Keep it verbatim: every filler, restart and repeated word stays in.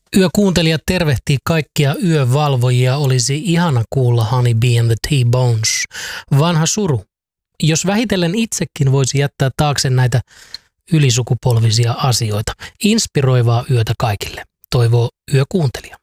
Yökuuntelijat tervehtii kaikkia yövalvojia. Olisi ihana kuulla Honey Bee and the T-Bones. Vanha suru. Jos vähitellen itsekin voisi jättää taakse näitä ylisukupolvisia asioita. Inspiroivaa yötä kaikille, toivoo yökuuntelija.